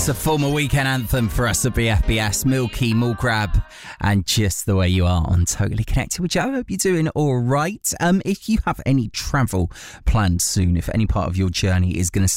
It's a former weekend anthem for us at BFBS. Milky, Mulgrab, and Just the Way You Are on Totally Connected, which I hope you're doing all right. If you have any travel planned soon, if any part of your journey is going to